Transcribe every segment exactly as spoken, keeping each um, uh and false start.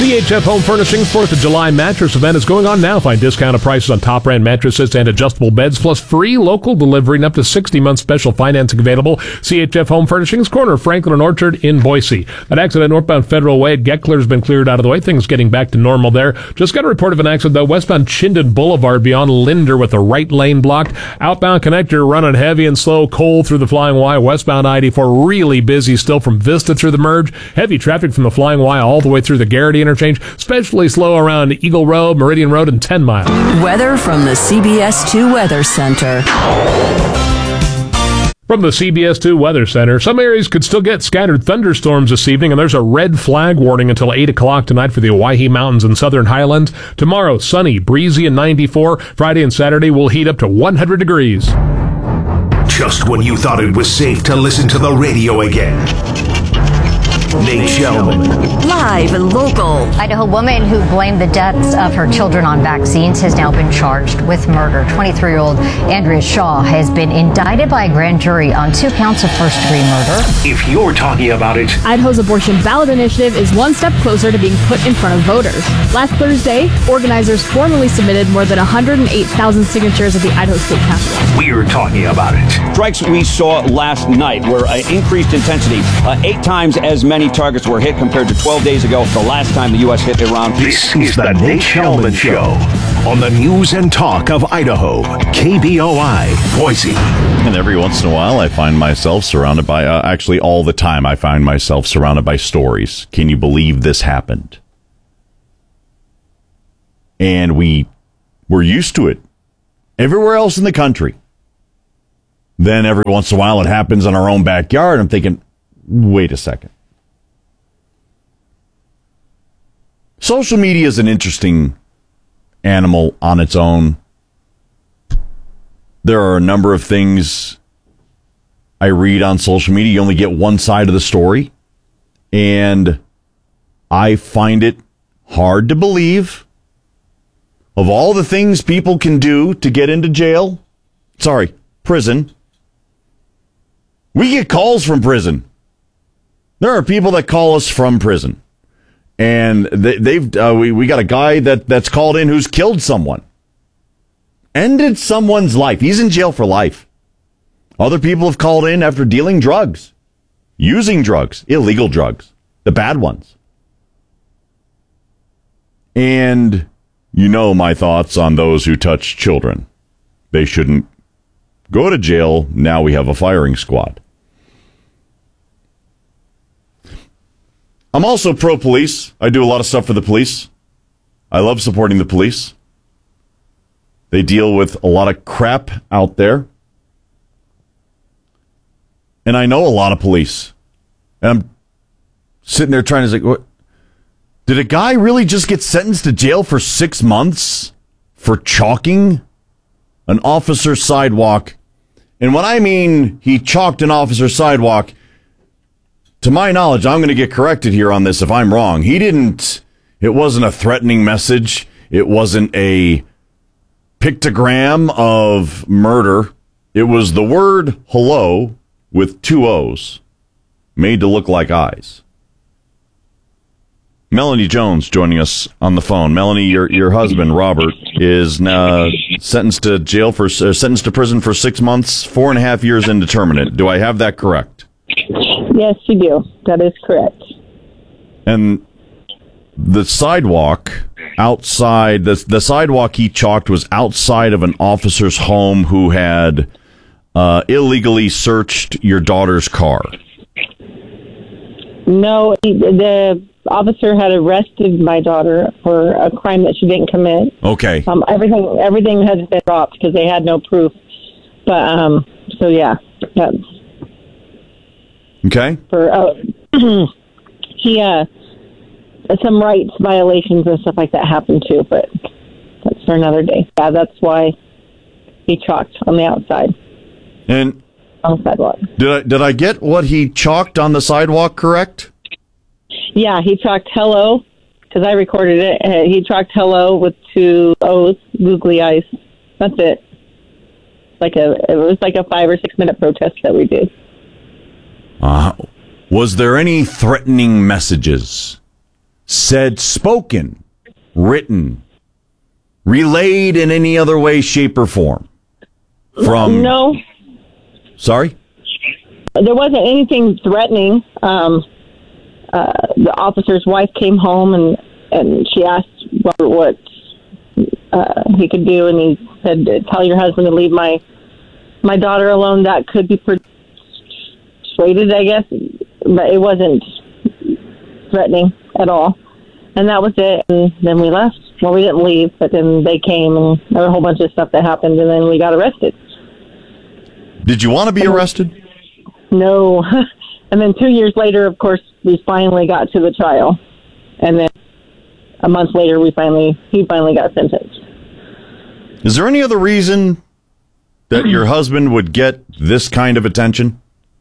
C H F Home Furnishings fourth of July mattress event is going on now. Find discounted prices on top-brand mattresses and adjustable beds, plus free local delivery and up to sixty month special financing available. C H F Home Furnishings, corner of Franklin and Orchard in Boise. An accident northbound Federal Way at Geckler has been cleared out of the way. Things getting back to normal there. Just got a report of an accident, though, westbound Chinden Boulevard beyond Linder with the right lane blocked. Outbound connector running heavy and slow, coal through the Flying Y. Westbound I eighty-four really busy still from Vista through the merge. Heavy traffic from the Flying Y all the way through the Garrity interchange, especially slow around Eagle Road, Meridian Road, and ten mile. Weather from the C B S two Weather Center. From the C B S two Weather Center, some areas could still get scattered thunderstorms this evening, and there's a red flag warning until eight o'clock tonight for the Owyhee Mountains and Southern Highlands. Tomorrow, sunny, breezy, and ninety-four. Friday and Saturday will heat up to one hundred degrees. Just when you thought it was safe to listen to the radio again. Nate Shelman. Live and local. Idaho woman who blamed the deaths of her children on vaccines has now been charged with murder. twenty-three-year-old Andrea Shaw has been indicted by a grand jury on two counts of first-degree murder. If you're talking about it, Idaho's abortion ballot initiative is one step closer to being put in front of voters. Last Thursday, organizers formally submitted more than one hundred eight thousand signatures at the Idaho State Capitol. we're talking about it. Strikes we saw last night were uh, increased intensity. Uh, eight times as many targets were hit compared to twelve days ago, the last time the U S hit Iran. This is the Nate Shelman Show on the news and talk of Idaho, K B O I, Boise. And every once in a while, I find myself surrounded by, uh, actually all the time, I find myself surrounded by stories. Can you believe this happened? And we were used to it everywhere else in the country. Then every once in a while, it happens in our own backyard. I'm thinking, wait a second. Social media is an interesting animal on its own. There are a number of things I read on social media. You only get one side of the story. And I find it hard to believe, of all the things people can do to get into jail, sorry, prison, we get calls from prison. There are people that call us from prison. And they, they've uh, we, we got a guy that, that's called in who's killed someone. Ended someone's life. He's in jail for life. Other people have called in after dealing drugs. Using drugs. Illegal drugs. The bad ones. And you know my thoughts on those who touch children. They shouldn't go to jail. Now we have a firing squad. I'm also pro-police. I do a lot of stuff for the police. I love supporting the police. They deal with a lot of crap out there. And I know a lot of police. And I'm sitting there trying to say, what? Did a guy really just get sentenced to jail for six months for chalking an officer's sidewalk? And when I mean he chalked an officer's sidewalk, to my knowledge, I'm going to get corrected here on this if I'm wrong. He didn't, it wasn't a threatening message. It wasn't a pictogram of murder. It was the word hello with two O's made to look like eyes. Melanie Jones joining us on the phone. Melanie, your your husband, Robert, is now sentenced to jail for, uh, sentenced to prison for six months, four and a half years indeterminate. Do I have that correct? Yes, you do. That is correct. And the sidewalk outside, the, the sidewalk he chalked was outside of an officer's home who had uh, illegally searched your daughter's car. No, he, the officer had arrested my daughter for a crime that she didn't commit. Okay. Um, everything everything has been dropped because they had no proof. But, um, so yeah, that's... Okay. For uh, he uh, some rights violations and stuff like that happened too, but that's for another day. Yeah, that's why he chalked on the outside. And on the sidewalk. Did I did I get what he chalked on the sidewalk correct? Yeah, he chalked hello because I recorded it. Uh, he chalked hello with two O's, googly eyes. That's it. Like a it was like a five or six minute protest that we did. Uh, was there any threatening messages said spoken, written, relayed in any other way, shape, or form? From No. Sorry? There wasn't anything threatening. Um, uh, the officer's wife came home and, and she asked Robert what uh, he could do, and he said, tell your husband to leave my my daughter alone. That could be persuaded, I guess, but it wasn't threatening at all. And that was it, and then we left. Well, we didn't leave, but then they came, and there was a whole bunch of stuff that happened, and then we got arrested. Did you want to be arrested? No. And then two years later, of course, we finally got to the trial. And then a month later, we finally he finally got sentenced. Is there any other reason that your husband would get this kind of attention?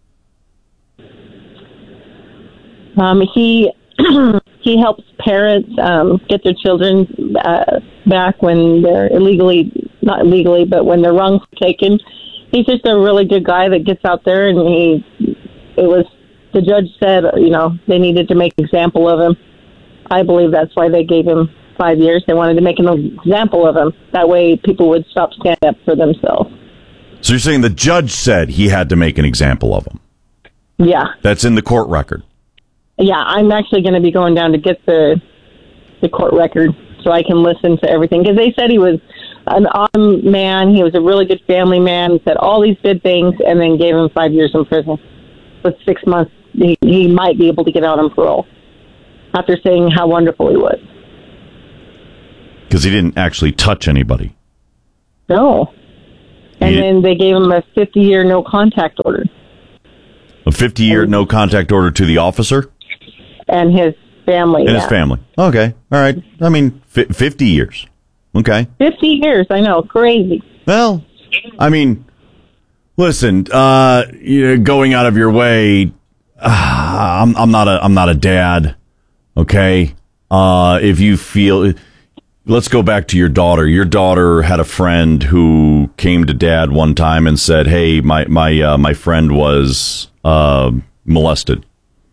Um, he he helps parents um, get their children uh, back when they're illegally, not illegally, but when they're wrongfully taken. He's just a really good guy that gets out there, and he, it was, the judge said, you know, they needed to make an example of him. I believe that's why they gave him five years. They wanted to make an example of him. That way people would stop standing up for themselves. So you're saying the judge said he had to make an example of him? Yeah. That's in the court record? Yeah, I'm actually going to be going down to get the the court record so I can listen to everything. Because they said he was an awesome man. He was a really good family man. He said all these good things, and then gave him five years in prison. With six months, he, he might be able to get out on parole after saying how wonderful he was. Because he didn't actually touch anybody. No. And He- then they gave him a fifty-year no-contact order. A fifty-year no-contact order to the officer? And his family. And yeah. his family. Okay. All right. I mean, fi- fifty years. Okay. fifty years, I know. Crazy. Well, I mean, listen, uh, you know, going out of your way, uh, I'm, I'm not a, I'm not a dad. Okay. Uh, if you feel, let's go back to your daughter. Your daughter had a friend who came to dad one time and said, "Hey, my, my, uh, my friend was, uh, molested."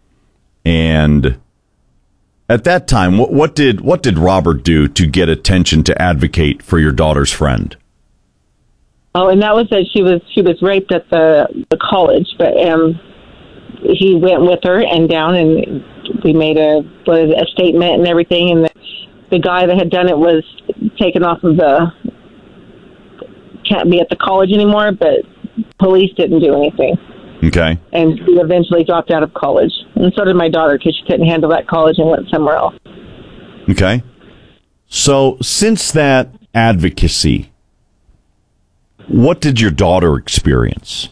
And at that time, what, what did, what did Robert do to get attention to advocate for your daughter's friend? Oh, and that was that she was she was raped at the the college, but um, he went with her and down, and we made a was a statement and everything, and the, the guy that had done it was taken off of the can't be at the college anymore, but police didn't do anything, Okay. and he eventually dropped out of college, and so did my daughter because she couldn't handle that college and went somewhere else. Okay. So since that advocacy, what did your daughter experience?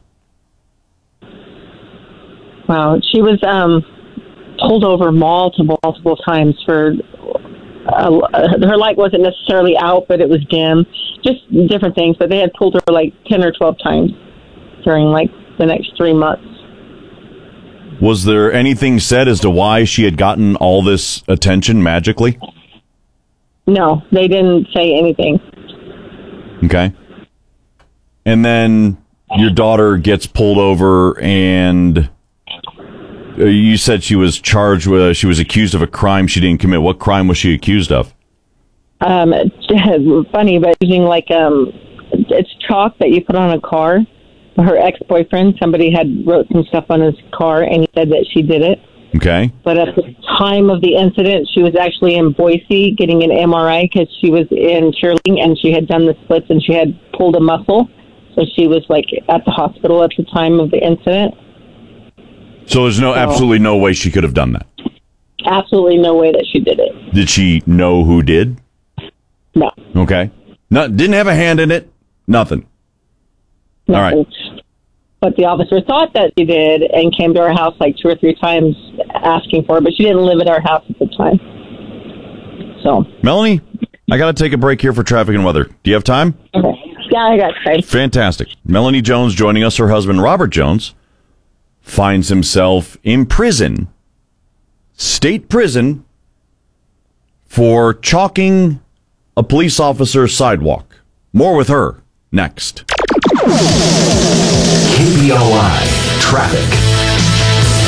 Wow, she was um, pulled over multiple, multiple times for. Uh, her light wasn't necessarily out, but it was dim. Just different things. But they had pulled her like ten or twelve times during like the next three months. Was there anything said as to why she had gotten all this attention magically? No, they didn't say anything. Okay. And then your daughter gets pulled over, and uh, you said she was charged with, she was accused of a crime she didn't commit. What crime was she accused of? Um, funny, but using like um, it's chalk that you put on a car. Her ex-boyfriend, somebody had wrote some stuff on his car, and he said that she did it. Okay. But at the time of the incident, she was actually in Boise getting an M R I because she was in cheerleading, and she had done the splits, and she had pulled a muscle. So she was like at the hospital at the time of the incident. So there's no, So- absolutely no way she could have done that. Absolutely no way that she did it. Did she know who did? No. Okay. No, didn't have a hand in it. Nothing. All right. Nothing. But the officer thought that she did and came to our house like two or three times asking for her, but she didn't live at our house at the time. So. Melanie, I got to take a break here for traffic and weather. Do you have time? Okay. Yeah, I got time. Fantastic. Melanie Jones joining us. Her husband, Robert Jones, finds himself in prison, state prison, for chalking a police officer's sidewalk. More with her next. K B L I Traffic.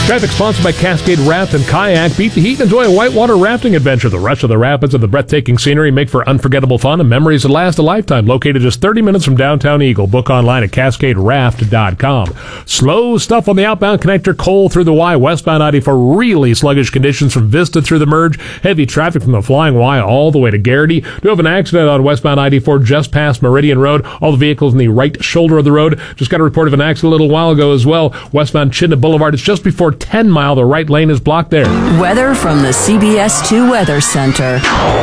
Traffic sponsored by Cascade Raft and Kayak. Beat the heat and enjoy a whitewater rafting adventure. The rush of the rapids and the breathtaking scenery make for unforgettable fun and memories that last a lifetime. Located just thirty minutes from downtown Eagle. Book online at cascade raft dot com. Slow stuff on the outbound connector Cole through the Y. Westbound I eighty-four, really sluggish conditions from Vista through the merge. Heavy traffic from the Flying Y all the way to Garrity. Do have an accident on westbound I eighty-four just past Meridian Road. All the vehicles in the right shoulder of the road. Just got a report of an accident a little while ago as well. Westbound Chitna Boulevard. It's just before ten mile. The right lane is blocked there. Weather from the C B S two Weather Center.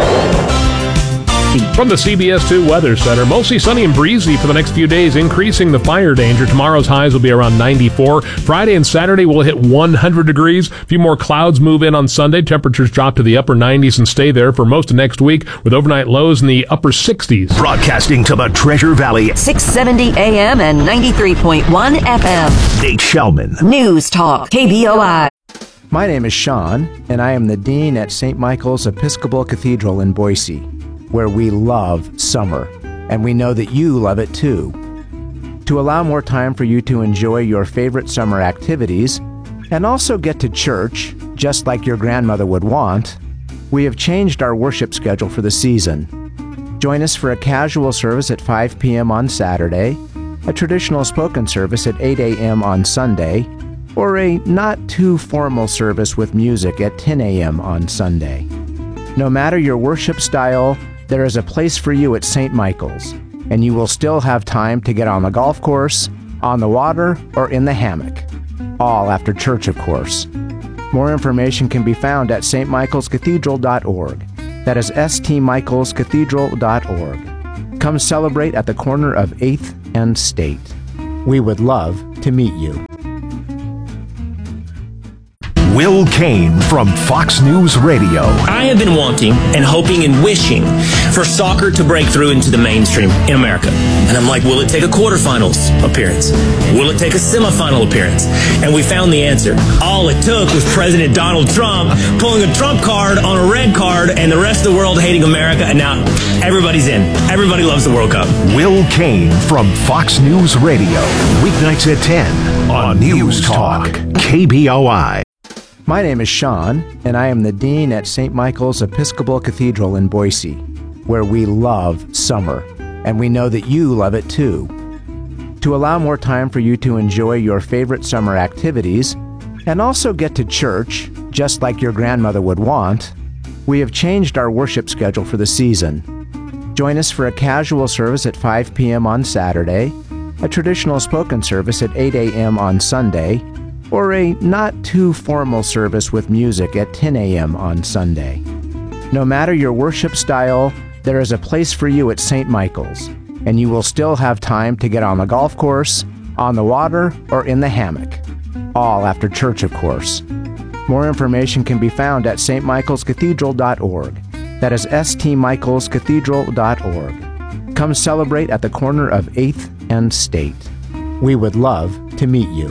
From the C B S two Weather Center, mostly sunny and breezy for the next few days, increasing the fire danger. Tomorrow's highs will be around ninety-four. Friday and Saturday will hit one hundred degrees. A few more clouds move in on Sunday. Temperatures drop to the upper nineties and stay there for most of next week, with overnight lows in the upper sixties. Broadcasting to the Treasure Valley. six seventy A M and ninety-three point one F M. Nate Shellman. News Talk, K B O I. My name is Sean, and I am the Dean at Saint Michael's Episcopal Cathedral in Boise, where we love summer, and we know that you love it too. To allow more time for you to enjoy your favorite summer activities, and also get to church, just like your grandmother would want, we have changed our worship schedule for the season. Join us for a casual service at five p.m. on Saturday, a traditional spoken service at eight a.m. on Sunday, or a not-too-formal service with music at ten a.m. on Sunday. No matter your worship style, there is a place for you at Saint Michael's, and you will still have time to get on the golf course, on the water, or in the hammock. All after church, of course. More information can be found at s t michaels cathedral dot org. That is s t michaels cathedral dot org. Come celebrate at the corner of eighth and State. We would love to meet you. Will Kane from Fox News Radio. I have been wanting and hoping and wishing for soccer to break through into the mainstream in America. And I'm like, will it take a quarterfinals appearance? Will it take a semifinal appearance? And we found the answer. All it took was President Donald Trump pulling a Trump card on a red card and the rest of the world hating America. And now everybody's in. Everybody loves the World Cup. Will Kane from Fox News Radio. Weeknights at ten on News Talk, K B O I. My name is Sean, and I am the Dean at Saint Michael's Episcopal Cathedral in Boise, where we love summer, and we know that you love it too. To allow more time for you to enjoy your favorite summer activities, and also get to church, just like your grandmother would want, we have changed our worship schedule for the season. Join us for a casual service at five p.m. on Saturday, a traditional spoken service at eight a.m. on Sunday, or a not-too-formal service with music at ten a.m. on Sunday. No matter your worship style, there is a place for you at Saint Michael's, and you will still have time to get on the golf course, on the water, or in the hammock. All after church, of course. More information can be found at s t michaels cathedral dot org. That is s t michaels cathedral dot org. Come celebrate at the corner of eighth and State. We would love to meet you.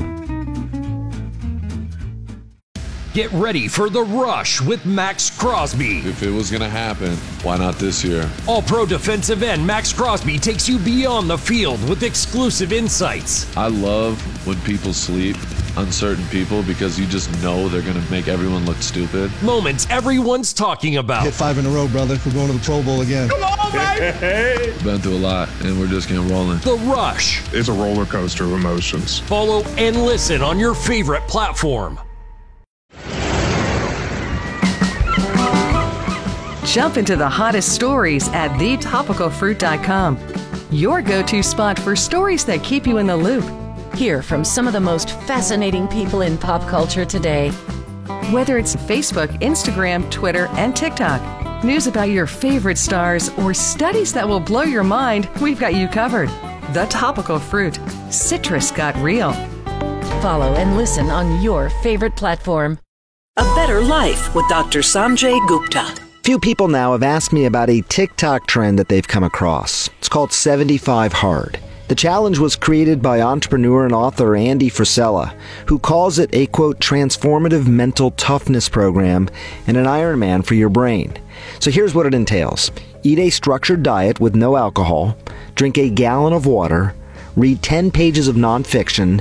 Get ready for The Rush with Max Crosby. If it was going to happen, why not this year? All-pro defensive end Max Crosby takes you beyond the field with exclusive insights. I love when people sleep on certain people because you just know they're going to make everyone look stupid. Moments everyone's talking about. Hit five in a row, brother. We're going to the Pro Bowl again. Come on, baby! Been through a lot, and we're just getting rolling. The Rush. It's a roller coaster of emotions. Follow and listen on your favorite platform. Jump into the hottest stories at the topical fruit dot com. Your go-to spot for stories that keep you in the loop. Hear from some of the most fascinating people in pop culture today. Whether it's Facebook, Instagram, Twitter, and TikTok, news about your favorite stars, or studies that will blow your mind, we've got you covered. The Topical Fruit. Citrus got real. Follow and listen on your favorite platform. A Better Life with Doctor Sanjay Gupta. Few people now have asked me about a TikTok trend that they've come across. It's called seventy-five hard. The challenge was created by entrepreneur and author Andy Frisella, who calls it a, quote, transformative mental toughness program and an Ironman for your brain. So here's what it entails. Eat a structured diet with no alcohol, drink a gallon of water, read ten pages of nonfiction,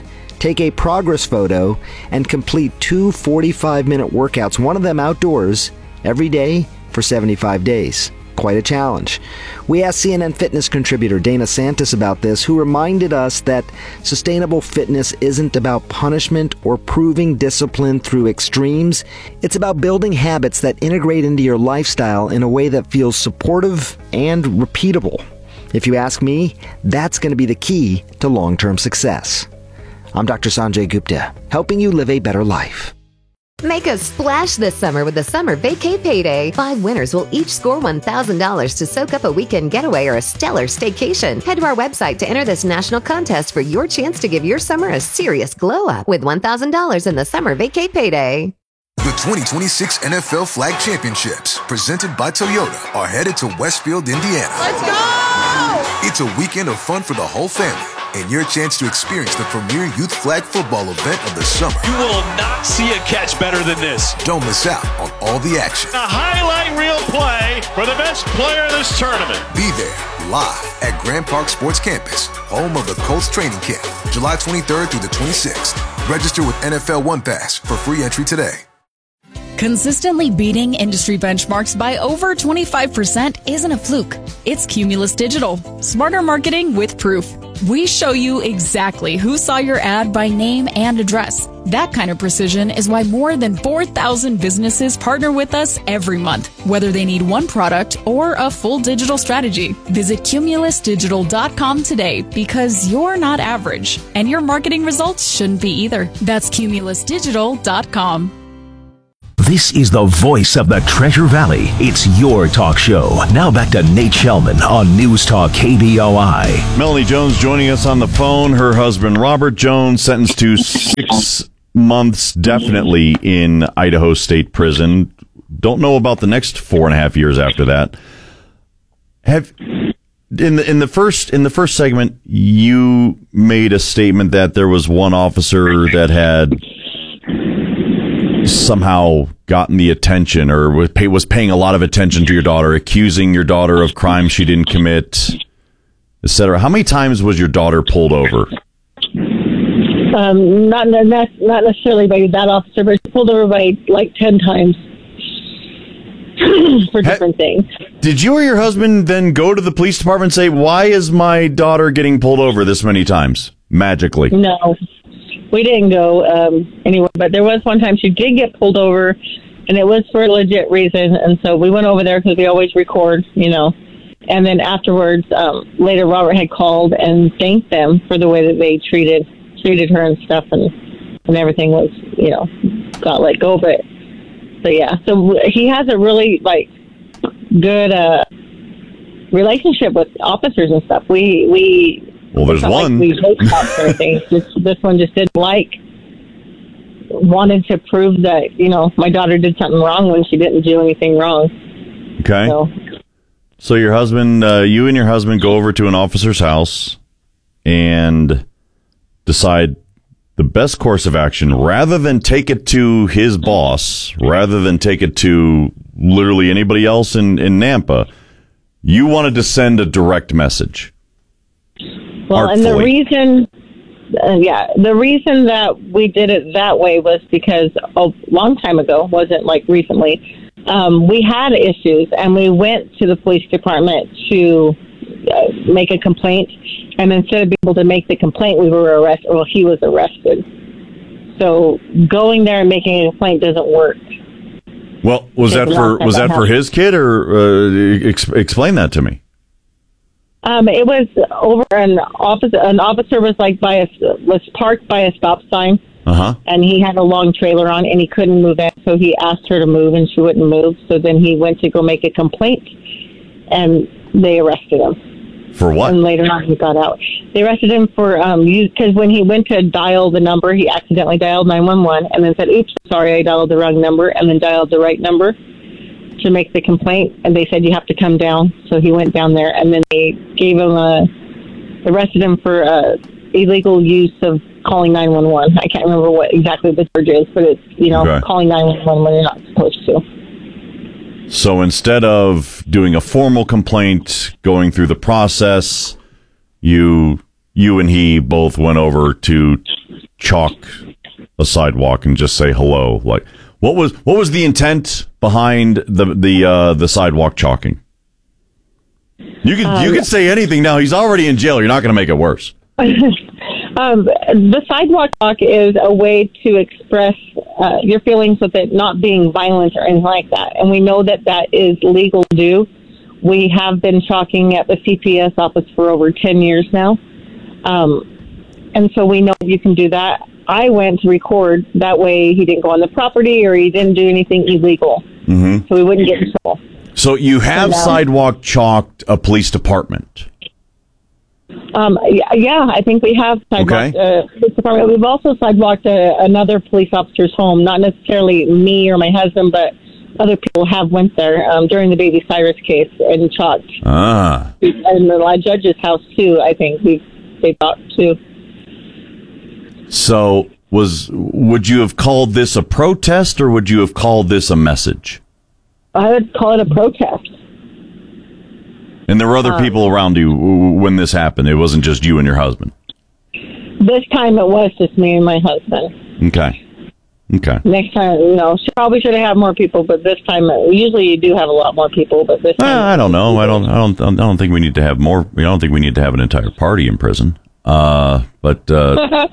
take a progress photo, and complete two forty-five minute workouts, one of them outdoors, every day for seventy-five days. Quite a challenge. We asked C N N Fitness contributor Dana Santos about this, who reminded us that sustainable fitness isn't about punishment or proving discipline through extremes. It's about building habits that integrate into your lifestyle in a way that feels supportive and repeatable. If you ask me, that's going to be the key to long-term success. I'm Doctor Sanjay Gupta, helping you live a better life. Make a splash this summer with the Summer Vacay Payday. Five winners will each score one thousand dollars to soak up a weekend getaway or a stellar staycation. Head to our website to enter this national contest for your chance to give your summer a serious glow up with one thousand dollars in the Summer Vacay Payday. The twenty twenty-six N F L Flag Championships, presented by Toyota, are headed to Westfield, Indiana. Let's go! It's a weekend of fun for the whole family, and your chance to experience the premier youth flag football event of the summer. You will not see a catch better than this. Don't miss out on all the action. A highlight reel play for the best player of this tournament. Be there, live at Grand Park Sports Campus, home of the Colts training camp, July twenty-third through the twenty-sixth. Register with N F L One Pass for free entry today. Consistently beating industry benchmarks by over twenty-five percent isn't a fluke. It's Cumulus Digital. Smarter marketing with proof. We show you exactly who saw your ad by name and address. That kind of precision is why more than four thousand businesses partner with us every month, whether they need one product or a full digital strategy. Visit cumulus digital dot com today, because you're not average, and your marketing results shouldn't be either. That's cumulus digital dot com. This is the voice of the Treasure Valley. It's your talk show. Now back to Nate Shellman on News Talk K B O I. Melanie Jones joining us on the phone. Her husband, Robert Jones, sentenced to six months definitely in Idaho State Prison. Don't know about the next four and a half years after that. Have in the in the first in the first segment, you made a statement that there was one officer that had somehow gotten the attention or was, pay, was paying a lot of attention to your daughter, accusing your daughter of crimes she didn't commit, et cetera. How many times was your daughter pulled over? Um, not, not not necessarily by that officer, but pulled over by like ten times for different ha- things. Did you or your husband then go to the police department and say, why is my daughter getting pulled over this many times, magically? No. We didn't go um, anywhere, but there was one time she did get pulled over, and it was for a legit reason. And so we went over there because we always record, you know. And then afterwards, um, later Robert had called and thanked them for the way that they treated treated her and stuff, and and everything was, you know, got let go. But but yeah, so he has a really like good uh, relationship with officers and stuff. We we. Well, there's one. Like we both talked or anything. This, this one just didn't like, wanted to prove that, you know, my daughter did something wrong when she didn't do anything wrong. Okay. So, so your husband, uh, you and your husband go over to an officer's house and decide the best course of action, rather than take it to his boss, rather than take it to literally anybody else in, in Nampa, you wanted to send a direct message. Well, Artfully. And the reason, uh, yeah, the reason that we did it that way was because a long time ago, wasn't like recently, um, we had issues, and we went to the police department to uh, make a complaint, and instead of being able to make the complaint, we were arrested. Well, he was arrested. So going there and making a complaint doesn't work. Well, was that for was that for his kid, or uh, ex- explain that to me? Um, it was over an officer. An officer was like by a was parked by a stop sign, uh-huh. and he had a long trailer on, and he couldn't move in. So he asked her to move, and she wouldn't move. So then he went to go make a complaint, and they arrested him. For what? And later on, he got out. They arrested him for um because when he went to dial the number, he accidentally dialed nine one one, and then said, "Oops, sorry, I dialed the wrong number," and then dialed the right number to make the complaint, and they said you have to come down. So he went down there, and then they gave him a arrested him for uh, illegal use of calling nine one one. I can't remember what exactly the charge is, but it's, you know, okay. calling nine one one when you're not supposed to. So instead of doing a formal complaint, going through the process, you you and he both went over to chalk a sidewalk and just say hello? Like, what was what was the intent behind the the uh, the sidewalk chalking? You could um, you could say anything now. He's already in jail. You're not going to make it worse. um, the sidewalk chalk is a way to express uh, your feelings with it not being violent or anything like that. And we know that that is legal to do. We have been chalking at the C P S office for over ten years now. Um, and so we know you can do that. I went to record. That way he didn't go on the property or he didn't do anything illegal. Mm-hmm. So we wouldn't get in trouble. So you have and, um, sidewalk chalked a police department? Um, yeah, yeah, I think we have sidewalked okay. a police department. We've also sidewalked a, another police officer's home, not necessarily me or my husband, but other people have went there um, during the Baby Cyrus case and chalked. Ah. And the judge's house, too, I think we they thought, too. So was would you have called this a protest or would you have called this a message? I would call it a protest. And there were other um, people around you when this happened. It wasn't just you and your husband. This time it was just me and my husband. Okay. Okay. Next time, you know, she probably should have had more people, but this time, usually you do have a lot more people, but this time, uh, I don't know. I don't. I don't. I don't think we need to have more. I don't think we need to have an entire party in prison. Uh, but uh,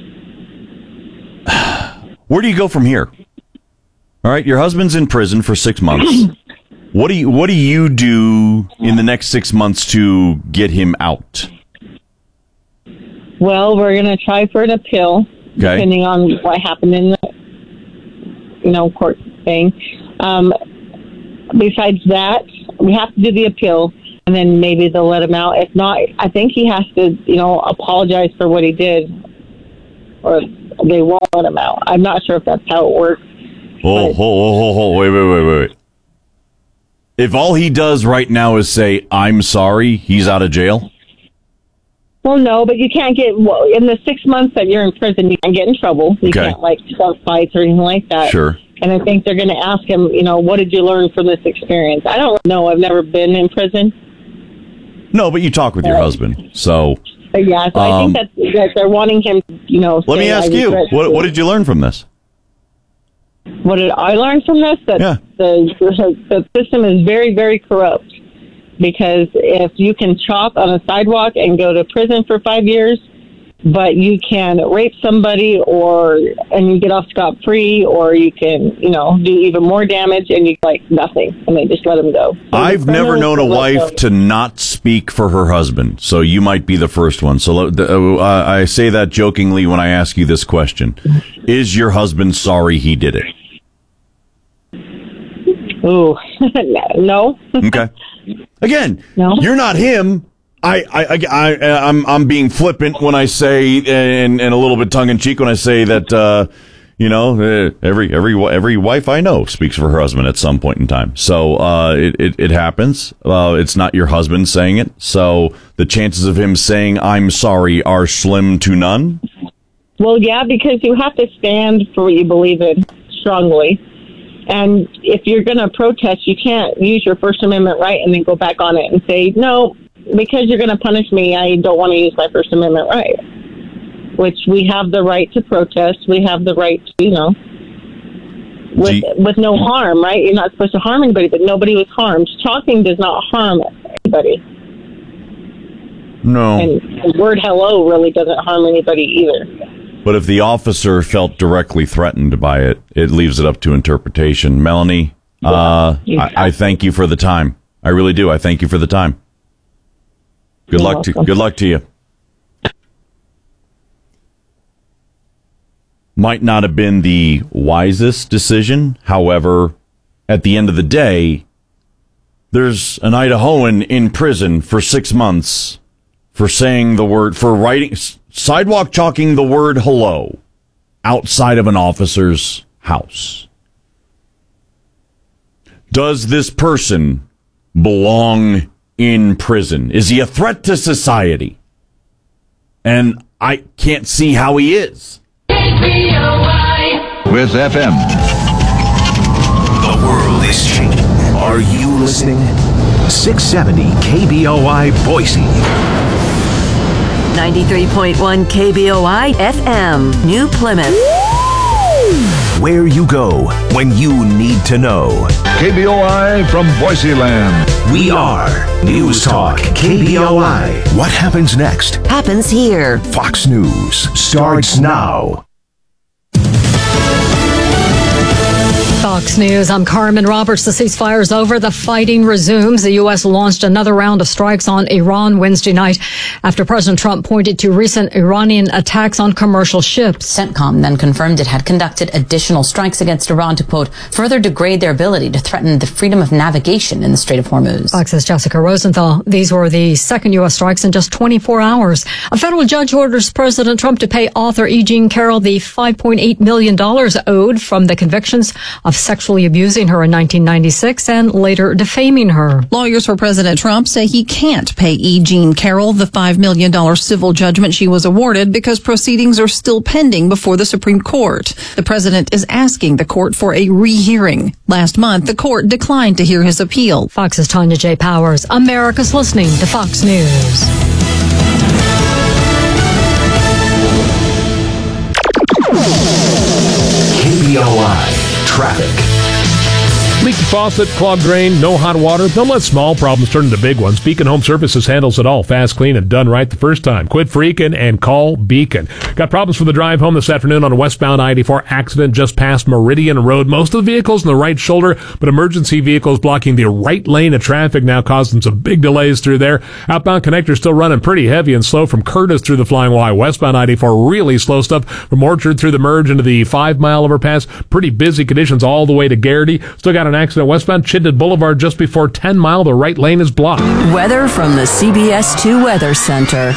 where do you go from here? All right, your husband's in prison for six months. What do you What do you do in the next six months to get him out? Well, we're going to try for an appeal, okay. depending on what happened in the, you know, court thing. Um, besides that, we have to do the appeal, and then maybe they'll let him out. If not, I think he has to, you know, apologize for what he did, or they won't let him out. I'm not sure if that's how it works. Oh, hold, hold, hold, wait, wait, wait, wait, wait. If all he does right now is say, I'm sorry, he's out of jail? Well, no, but you can't get, well, in the six months that you're in prison, you can't get in trouble. You okay. can't, like, start fights or anything like that. Sure. And I think they're going to ask him, you know, what did you learn from this experience? I don't know. I've never been in prison. No, but you talk with your uh, husband, so... Yeah, so um, I think that, that they're wanting him, you know... Let me ask you, what, what did you learn from this? What did I learn from this? That yeah. the, the the system is very, very corrupt. Because if you can chalk on a sidewalk and go to prison for five years, but you can rape somebody or and you get off scot-free, or you can, you know, do even more damage and you like nothing, and they just let them go. So I've never known a wife to not speak for her husband, so you might be the first one. So uh, I say that jokingly when I ask you this question. Is your husband sorry he did it? Ooh, no. Okay. Again, no. You're not him. I, I, I, I, I'm, I'm being flippant when I say, and, and a little bit tongue in cheek when I say that, uh, you know, every, every, every wife I know speaks for her husband at some point in time. So, uh, it, it, it happens. Uh, it's not your husband saying it. So the chances of him saying, I'm sorry, are slim to none. Well, yeah, because you have to stand for what you believe in strongly. And if you're going to protest, you can't use your First Amendment right and then go back on it and say, no, because you're going to punish me, I don't want to use my First Amendment right. Which we have the right to protest. We have the right to, you know, with, you, with no harm, right? You're not supposed to harm anybody, but nobody was harmed. Talking does not harm anybody. No. And the word hello really doesn't harm anybody either. But if the officer felt directly threatened by it, it leaves it up to interpretation. Melanie, yeah, uh, I, I thank you for the time. I really do. I thank you for the time. Good You're luck welcome. to good luck to you. Might not have been the wisest decision. However, at the end of the day, there's an Idahoan in prison for six months for saying the word, for writing, sidewalk chalking the word hello outside of an officer's house. Does this person belong in prison? Is he a threat to society? And I can't see how he is. With F M, the world is changing. Are you listening? six seventy K B O I Boise. ninety-three point one K B O I F M, New Plymouth. Where you go when you need to know. K B O I from Boise Land. We are News Talk K B O I. What happens next? Happens here. Fox News starts now. Fox News, I'm Carmen Roberts. The ceasefire is over. The fighting resumes. The U S launched another round of strikes on Iran Wednesday night after President Trump pointed to recent Iranian attacks on commercial ships. CENTCOM then confirmed it had conducted additional strikes against Iran to, quote, further degrade their ability to threaten the freedom of navigation in the Strait of Hormuz. Fox's Jessica Rosenthal. These were the second U S strikes in just twenty-four hours. A federal judge orders President Trump to pay author E. Jean Carroll the five point eight million dollars owed from the convictions of sexually abusing her in nineteen ninety-six and later defaming her. Lawyers for President Trump say he can't pay E. Jean Carroll the five million dollars civil judgment she was awarded because proceedings are still pending before the Supreme Court. The president is asking the court for a rehearing. Last month, the court declined to hear his appeal. Fox's Tanya J. Powers. America's listening to Fox News. K B O I Traffic. Leaky faucet, clogged drain, no hot water. Don't let small problems turn into big ones. Beacon Home Services handles it all. Fast, clean, and done right the first time. Quit freaking and call Beacon. Got problems for the drive home this afternoon on a westbound I eighty-four accident just past Meridian Road. Most of the vehicles in the right shoulder, but emergency vehicles blocking the right lane of traffic now causing some big delays through there. Outbound connector still running pretty heavy and slow from Curtis through the Flying Y. Westbound I eighty-four really slow stuff from Orchard through the merge into the five mile overpass. Pretty busy conditions all the way to Garrity. Still got an accident westbound Chittenden Boulevard just before ten mile. The right lane is blocked. Weather from the C B S two Weather Center.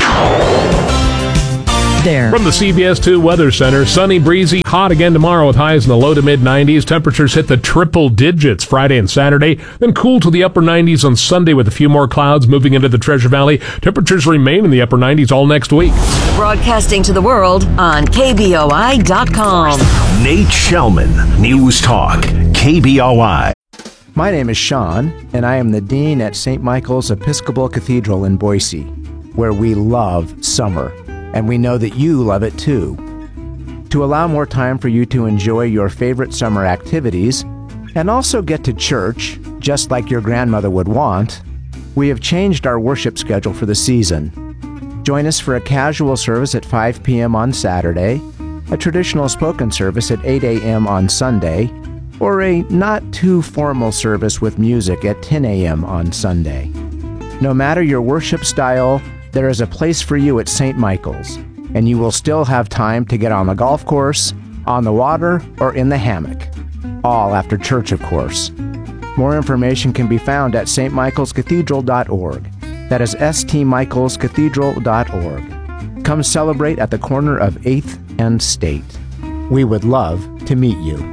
There. From the C B S two Weather Center, sunny, breezy, hot again tomorrow with highs in the low to mid nineties. Temperatures hit the triple digits Friday and Saturday, then cool to the upper nineties on Sunday with a few more clouds moving into the Treasure Valley. Temperatures remain in the upper nineties all next week. Broadcasting to the world on K B O I dot com. Nate Shellman, News Talk K B O I. My name is Sean, and I am the Dean at Saint Michael's Episcopal Cathedral in Boise, where we love summer, and we know that you love it too. To allow more time for you to enjoy your favorite summer activities, and also get to church, just like your grandmother would want, we have changed our worship schedule for the season. Join us for a casual service at five p.m. on Saturday, a traditional spoken service at eight a.m. on Sunday, or a not-too-formal service with music at ten a.m. on Sunday. No matter your worship style, there is a place for you at Saint Michael's, and you will still have time to get on the golf course, on the water, or in the hammock. All after church, of course. More information can be found at s t michaels cathedral dot org. That is s t michaels cathedral dot org. Come celebrate at the corner of eighth and State. We would love to meet you.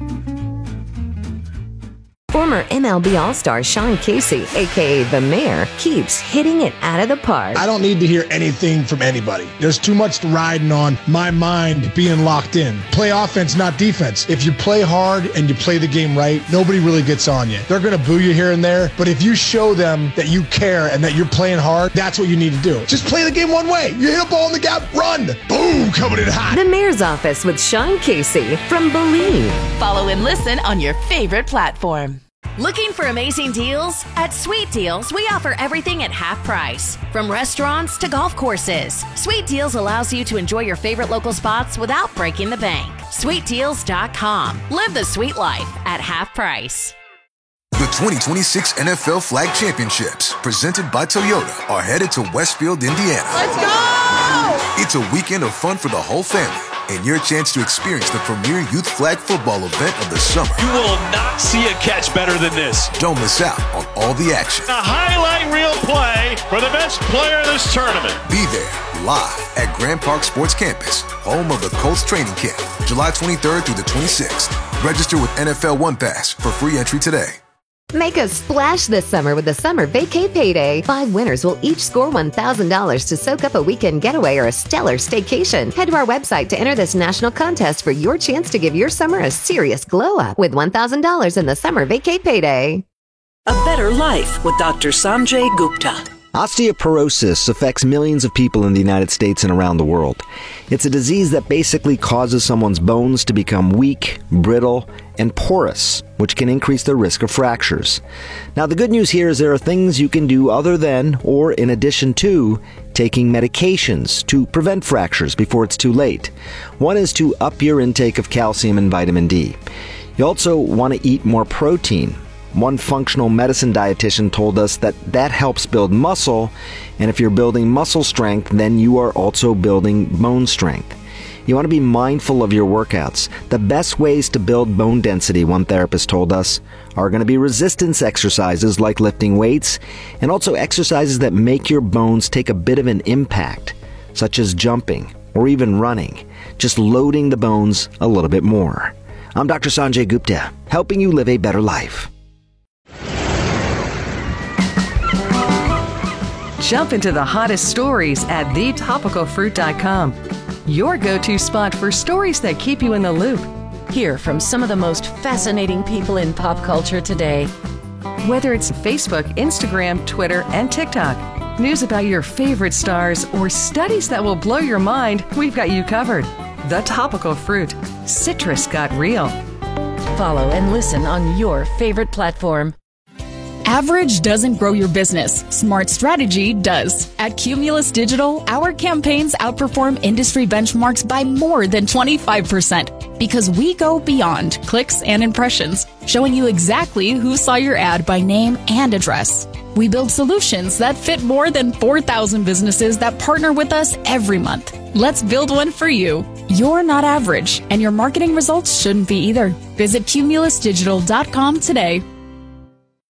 Former M L B All-Star Sean Casey, a k a. The Mayor, keeps hitting it out of the park. I don't need to hear anything from anybody. There's too much riding on my mind being locked in. Play offense, not defense. If you play hard and you play the game right, nobody really gets on you. They're going to boo you here and there, but if you show them that you care and that you're playing hard, that's what you need to do. Just play the game one way. You hit a ball in the gap, run. Boom, coming in hot. The Mayor's Office with Sean Casey from Believe. Follow and listen on your favorite platform. Looking for amazing deals? At Sweet Deals, we offer everything at half price. From restaurants to golf courses, Sweet Deals allows you to enjoy your favorite local spots without breaking the bank. sweet deals dot com. Live the sweet life at half price. The twenty twenty-six N F L Flag Championships, presented by Toyota, are headed to Westfield, Indiana. Let's go! It's a weekend of fun for the whole family, and your chance to experience the premier youth flag football event of the summer. You will not see a catch better than this. Don't miss out on all the action. A highlight reel play for the best player of this tournament. Be there, live at Grand Park Sports Campus, home of the Colts training camp, July twenty-third through the twenty-sixth. Register with N F L One Pass for free entry today. Make a splash this summer with the Summer Vacay Payday. Five winners will each score one thousand dollars to soak up a weekend getaway or a stellar staycation. Head to our website to enter this national contest for your chance to give your summer a serious glow up with one thousand dollars in the Summer Vacay Payday. A better life with Doctor Sanjay Gupta. Osteoporosis affects millions of people in the United States and around the world. It's a disease that basically causes someone's bones to become weak, brittle, and porous, which can increase their risk of fractures. Now, the good news here is there are things you can do other than, or in addition to, taking medications to prevent fractures before it's too late. One is to up your intake of calcium and vitamin D. You also want to eat more protein. One functional medicine dietitian told us that that helps build muscle, and if you're building muscle strength, then you are also building bone strength. You want to be mindful of your workouts. The best ways to build bone density, one therapist told us, are going to be resistance exercises like lifting weights, and also exercises that make your bones take a bit of an impact, such as jumping or even running, just loading the bones a little bit more. I'm Doctor Sanjay Gupta, helping you live a better life. Jump into the hottest stories at the topical fruit dot com. Your go-to spot for stories that keep you in the loop. Hear from some of the most fascinating people in pop culture today. Whether it's Facebook, Instagram, Twitter, and TikTok, news about your favorite stars, or studies that will blow your mind, we've got you covered. The Topical Fruit. Citrus got real. Follow and listen on your favorite platform. Average doesn't grow your business. Smart strategy does. At Cumulus Digital, our campaigns outperform industry benchmarks by more than twenty-five percent because we go beyond clicks and impressions, showing you exactly who saw your ad by name and address. We build solutions that fit more than four thousand businesses that partner with us every month. Let's build one for you. You're not average, and your marketing results shouldn't be either. Visit cumulus digital dot com today.